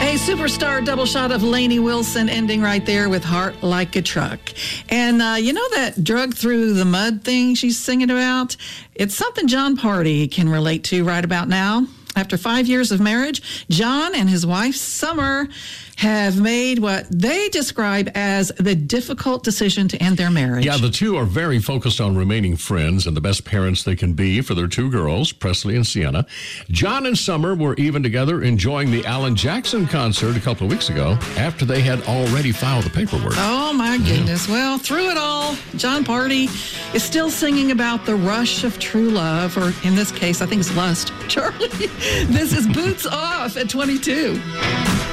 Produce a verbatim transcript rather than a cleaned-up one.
Hey, superstar double shot of Lainey Wilson ending right there with Heart Like a Truck. And uh, you know that drug through the mud thing she's singing about? It's something Jon Pardi can relate to right about now. After five years of marriage, Jon and his wife, Summer, have made what they describe as the difficult decision to end their marriage. Yeah, the two are very focused on remaining friends and the best parents they can be for their two girls, Presley and Sienna. Jon and Summer were even together enjoying the Alan Jackson concert a couple of weeks ago after they had already filed the paperwork. Oh, my goodness. Yeah. Well, through it all, Jon Pardi is still singing about the rush of true love, or in this case, I think it's lust. Charlie, this is Boots Off at twenty-two.